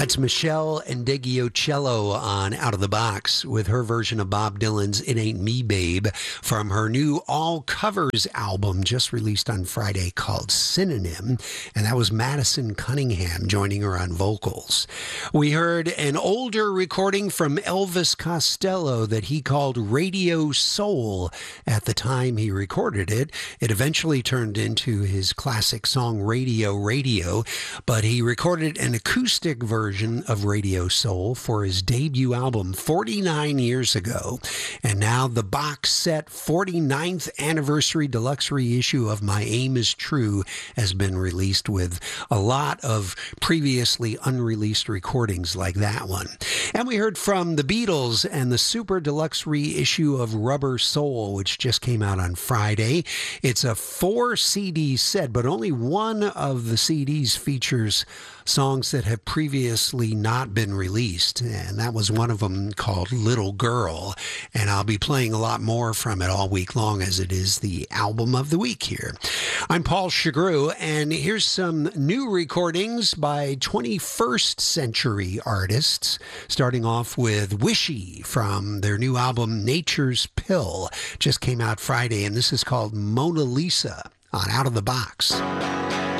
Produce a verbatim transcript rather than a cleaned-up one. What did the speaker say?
That's Michelle Ndegeocello on Out of the Box with her version of Bob Dylan's It Ain't Me, Babe from her new All Covers album just released on Friday called Synonym. And that was Madison Cunningham joining her on vocals. We heard an older recording from Elvis Costello that he called Radio Soul at the time he recorded it. It eventually turned into his classic song Radio Radio, but he recorded an acoustic version of Radio Soul for his debut album forty-nine years ago. And now the box set forty-ninth anniversary deluxe reissue of My Aim Is True has been released with a lot of previously unreleased recordings like that one. And we heard from the Beatles and the super deluxe reissue of Rubber Soul, which just came out on Friday. It's a four C D set, but only one of the C Ds features songs that have previously not been released, and that was one of them called Little Girl, and I'll be playing a lot more from it all week long as it is the album of the week here. I'm Paul Chagru, and here's some new recordings by twenty-first century artists, starting off with Wishy from their new album Nature's Pill. Just came out Friday, and this is called Mona Lisa on Out of the Box.